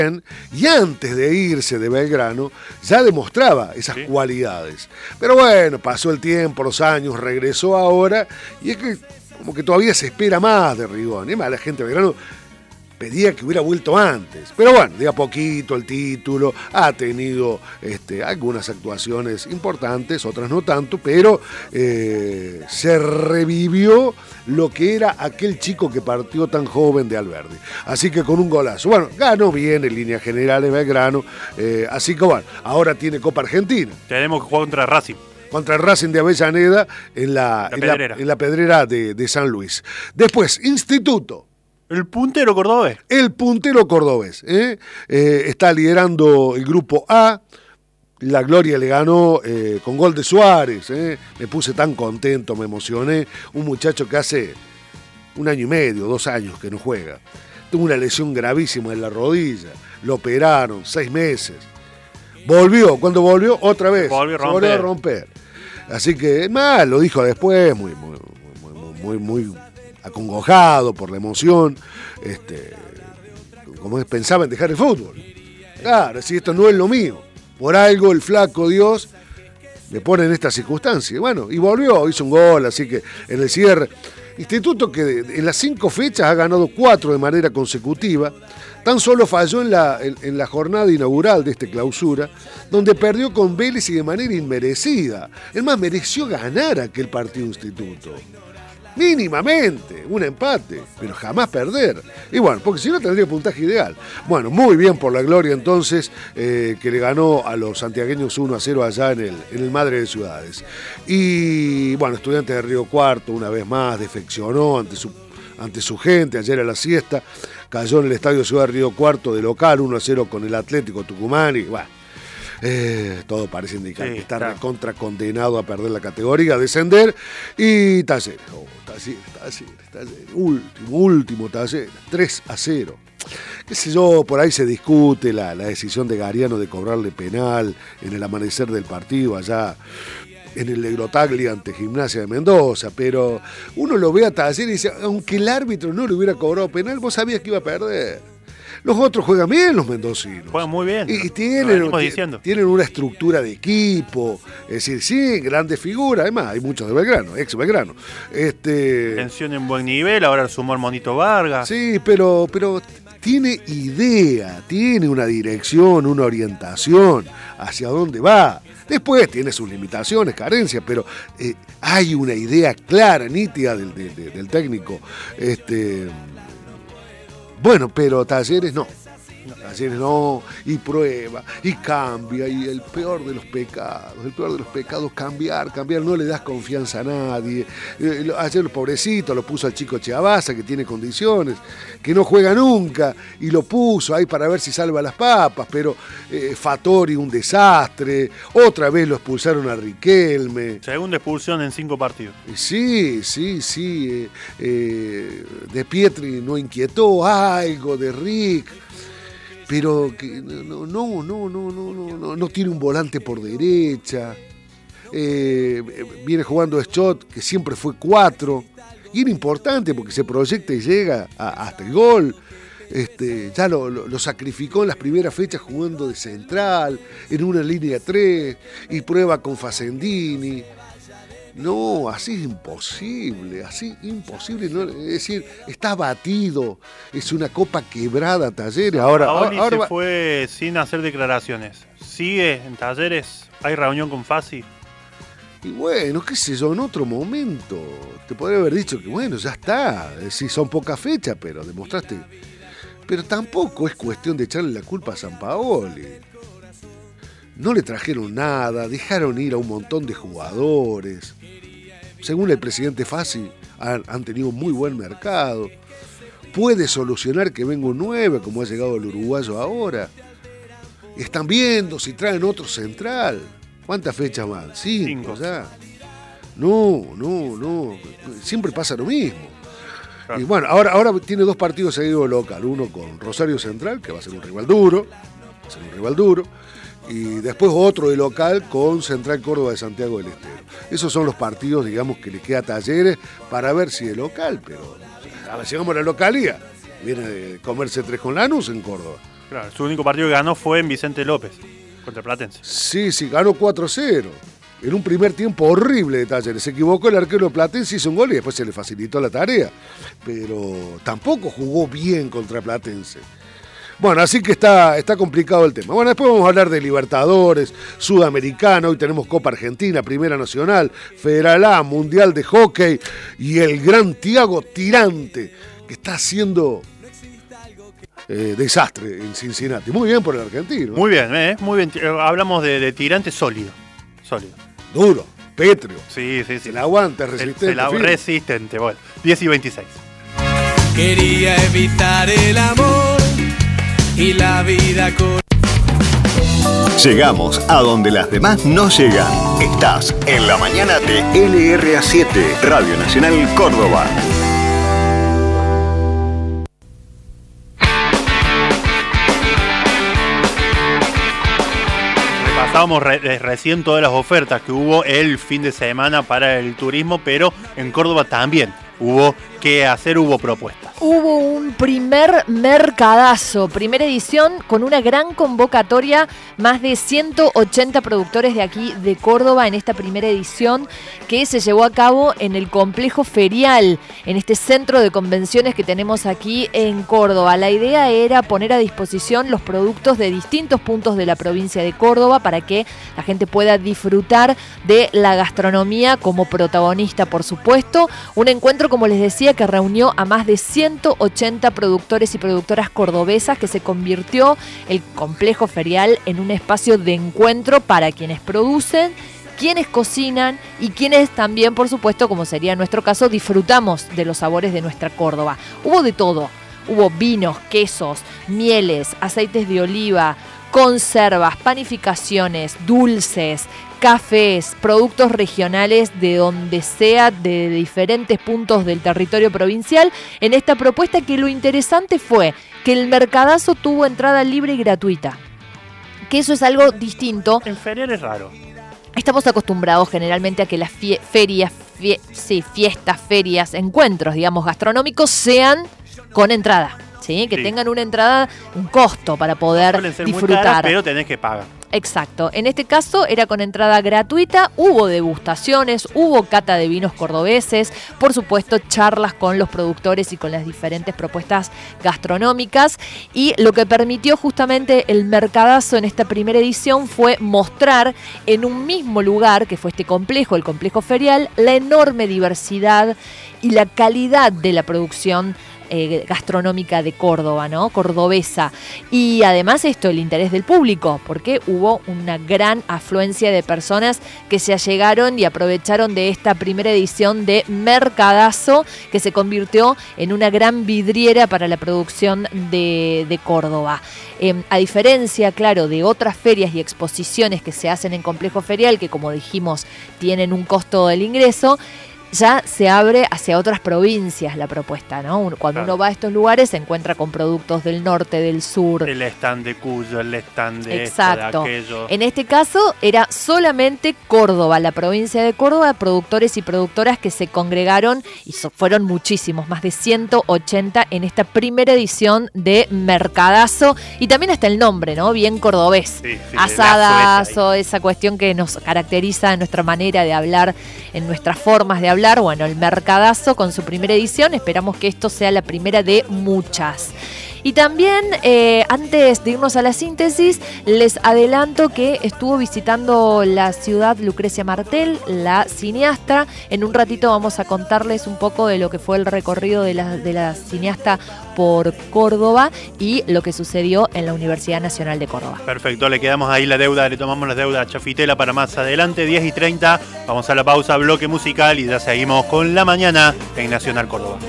y antes de irse de Belgrano ya demostraba esas cualidades. Pero bueno, pasó el tiempo, los años, regresó ahora y es que como que todavía se espera más de Rigoni. Además, la gente de Belgrano pedía que hubiera vuelto antes. Pero bueno, de a poquito el título, ha tenido algunas actuaciones importantes, otras no tanto, pero se revivió lo que era aquel chico que partió tan joven de Alberdi. Así que con un golazo. Bueno, ganó bien en líneas generales Belgrano, así que bueno, ahora tiene Copa Argentina. Tenemos que jugar contra Racing. Contra el Racing de Avellaneda en la Pedrera de San Luis. Después, Instituto. El puntero cordobés. El puntero cordobés. Está liderando el grupo A. La Gloria le ganó con gol de Suárez. Me puse tan contento, me emocioné. Un muchacho que hace 1 año y medio, 2 años que no juega. Tuvo una lesión gravísima en la rodilla. Lo operaron, 6 meses. Volvió. Cuando volvió, otra vez. Volvió a romper. Así que, lo dijo después, muy acongojado por la emoción, como pensaba en dejar el fútbol. Claro, si esto no es lo mío, por algo el flaco Dios me pone en esta circunstancia. Bueno, y volvió, hizo un gol, así que en el cierre. Instituto que en las 5 fechas ha ganado 4 de manera consecutiva, tan solo falló en la jornada inaugural de esta clausura, donde perdió con Vélez y de manera inmerecida. Es más, mereció ganar aquel partido Instituto. Mínimamente, un empate, pero jamás perder. Y bueno, porque si no tendría puntaje ideal. Bueno, muy bien por la Gloria entonces, que le ganó a los santiagueños 1-0 allá en el Madre de Ciudades. Y bueno, Estudiantes de Río Cuarto una vez más defeccionó ante su gente, ayer a la siesta, cayó en el Estadio Ciudad de Río Cuarto de local 1-0 con el Atlético Tucumán y bueno. Todo parece indicar que está recontra condenado a perder la categoría, a descender. Y Talleres, último Talleres, 3-0. Qué sé yo, por ahí se discute la decisión de Gariano de cobrarle penal en el amanecer del partido allá en el Legrotaglia ante Gimnasia de Mendoza, pero uno lo ve a Talleres y dice, aunque el árbitro no le hubiera cobrado penal, vos sabías que iba a perder. Los otros juegan bien, los mendocinos. Juegan muy bien. Y tienen una estructura de equipo. Es decir, sí, grandes figuras. Además, hay muchos de Belgrano, ex Belgrano. Tensión en buen nivel, ahora sumó el Monito Vargas. Sí, pero tiene idea, tiene una dirección, una orientación hacia dónde va. Después tiene sus limitaciones, carencias, pero hay una idea clara, nítida del técnico. Bueno, pero Talleres no. Talleres no, y prueba, y cambia, y el peor de los pecados, cambiar, no le das confianza a nadie. Ayer el pobrecito lo puso al chico Chiabaza, que tiene condiciones, que no juega nunca, y lo puso ahí para ver si salva las papas, pero Fattori un desastre, otra vez lo expulsaron a Riquelme. Segunda expulsión en 5 partidos. Sí, De Pietri no inquietó algo, de Rick, pero que no tiene un volante por derecha. Viene jugando Schott, que siempre fue 4, y era importante porque se proyecta y llega hasta el gol. Ya lo sacrificó en las primeras fechas jugando de central, en una línea 3, y prueba con Facendini. No, así es imposible, no, es decir, está batido, es una copa quebrada Talleres. Ahora se fue sin hacer declaraciones. ¿Sigue en Talleres? ¿Hay reunión con Fassi? Y bueno, qué sé yo, en otro momento te podría haber dicho que bueno, ya está, sí, son pocas fechas, pero demostraste. Pero tampoco es cuestión de echarle la culpa a Sampaoli. No le trajeron nada, dejaron ir a un montón de jugadores. Según el presidente Fassi, han tenido un muy buen mercado. Puede solucionar que venga un 9, como ha llegado el uruguayo ahora. Están viendo si traen otro central. ¿Cuántas fechas van? 5 ya. No. Siempre pasa lo mismo. Claro. Y bueno, ahora tiene 2 partidos seguidos local. Uno con Rosario Central, que va a ser un rival duro. Y después otro de local con Central Córdoba de Santiago del Estero. Esos son los partidos, digamos, que le queda a Talleres para ver si es local, pero a ver, llegamos a la localía. Viene de comerse 3 con Lanús en Córdoba. Claro, su único partido que ganó fue en Vicente López, contra Platense. Sí, ganó 4-0. En un primer tiempo horrible de Talleres. Se equivocó el arquero de Platense, hizo un gol y después se le facilitó la tarea. Pero tampoco jugó bien contra Platense. Bueno, así que está complicado el tema. Bueno, después vamos a hablar de Libertadores, Sudamericana, hoy tenemos Copa Argentina, Primera Nacional, Federal A, Mundial de Hockey y el gran Thiago Tirante, que está haciendo desastre en Cincinnati. Muy bien por el argentino. Muy bien, muy bien. Hablamos de Tirante sólido. Duro, pétreo. Sí. Se la aguanta, resistente. Resistente, bueno. 10 y 26. Quería evitar el amor y la vida con... Llegamos a donde las demás no llegan. Estás en la mañana de LRA7, Radio Nacional Córdoba. Pasábamos recién todas las ofertas que hubo el fin de semana para el turismo, pero en Córdoba también hubo que hacer, hubo propuestas. Hubo un primer mercadazo, primera edición, con una gran convocatoria, más de 180 productores de aquí de Córdoba en esta primera edición que se llevó a cabo en el complejo ferial, en este centro de convenciones que tenemos aquí en Córdoba. La idea era poner a disposición los productos de distintos puntos de la provincia de Córdoba para que la gente pueda disfrutar de la gastronomía como protagonista, por supuesto. Un encuentro, como les decía, que reunió a más de 180 productores y productoras cordobesas, que se convirtió el complejo ferial en un espacio de encuentro para quienes producen, quienes cocinan y quienes también, por supuesto, como sería nuestro caso, disfrutamos de los sabores de nuestra Córdoba. Hubo de todo, hubo vinos, quesos, mieles, aceites de oliva, conservas, panificaciones, dulces, cafés, productos regionales de donde sea, de diferentes puntos del territorio provincial, en esta propuesta que lo interesante fue que el mercadazo tuvo entrada libre y gratuita, que eso es algo distinto. En ferial es raro. Estamos acostumbrados generalmente a que las fiestas, ferias, encuentros, digamos, gastronómicos sean con entrada, ¿sí? Que tengan una entrada, un costo para poder suelen ser disfrutar. Muy caras, pero tenés que pagar. Exacto. En este caso era con entrada gratuita, hubo degustaciones, hubo cata de vinos cordobeses, por supuesto charlas con los productores y con las diferentes propuestas gastronómicas, y lo que permitió justamente el mercadazo en esta primera edición fue mostrar en un mismo lugar, que fue este complejo, el complejo ferial, la enorme diversidad y la calidad de la producción gastronómica de Córdoba, ¿no? Cordobesa. Y además el interés del público, porque hubo una gran afluencia de personas que se allegaron y aprovecharon de esta primera edición de Mercadazo, que se convirtió en una gran vidriera para la producción de Córdoba. A diferencia, claro, de otras ferias y exposiciones que se hacen en complejo ferial, que como dijimos tienen un costo del ingreso, ya se abre hacia otras provincias la propuesta, ¿no? Cuando uno va a estos lugares se encuentra con productos del norte, del sur. El stand de Cuyo, el stand de exacto. Esto, de aquello. En este caso era solamente Córdoba, la provincia de Córdoba, productores y productoras que se congregaron, y fueron muchísimos, más de 180 en esta primera edición de Mercadazo, y también hasta el nombre, ¿no? Bien cordobés. Sí, Asadazo, esa cuestión que nos caracteriza en nuestra manera de hablar, en nuestras formas de hablar. Bueno, el Mercadazo con su primera edición, esperamos que esto sea la primera de muchas. Y también, antes de irnos a la síntesis, les adelanto que estuvo visitando la ciudad Lucrecia Martel, la cineasta. En un ratito vamos a contarles un poco de lo que fue el recorrido de la cineasta por Córdoba y lo que sucedió en la Universidad Nacional de Córdoba. Perfecto, le quedamos ahí la deuda, le tomamos la deuda a Chafitela para más adelante, 10 y 30. Vamos a la pausa, bloque musical, y ya seguimos con la mañana en Nacional Córdoba.